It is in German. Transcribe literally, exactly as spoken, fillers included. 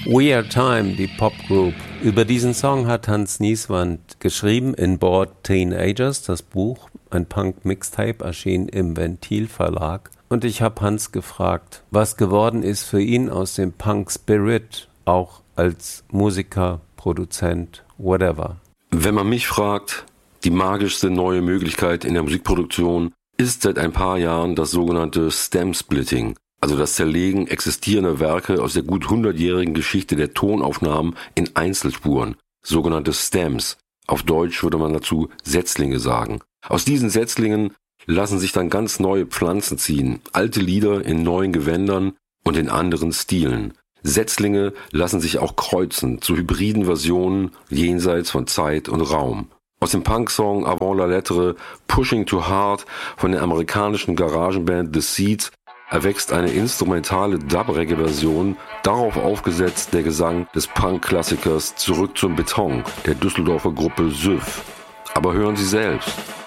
Weird Time, die Popgroup. Über diesen Song hat Hans Nieswand geschrieben in Bored Teenagers, das Buch. Ein Punk-Mixtape erschien im Ventil Verlag. Und ich habe Hans gefragt, was geworden ist für ihn aus dem Punk-Spirit, auch als Musiker, Produzent, whatever. Wenn man mich fragt, die magischste neue Möglichkeit in der Musikproduktion ist seit ein paar Jahren das sogenannte Stem-Splitting, also das Zerlegen existierender Werke aus der gut hundertjährigen Geschichte der Tonaufnahmen in Einzelspuren, sogenannte Stems. Auf Deutsch würde man dazu Setzlinge sagen. Aus diesen Setzlingen lassen sich dann ganz neue Pflanzen ziehen, alte Lieder in neuen Gewändern und in anderen Stilen. Setzlinge lassen sich auch kreuzen zu hybriden Versionen jenseits von Zeit und Raum. Aus dem Punk-Song Avant la Lettre Pushing Too Hard von der amerikanischen Garagenband The Seeds erwächst eine instrumentale Dub-Reggae-Version, darauf aufgesetzt der Gesang des Punk-Klassikers Zurück zum Beton der Düsseldorfer Gruppe Süff. Aber hören Sie selbst.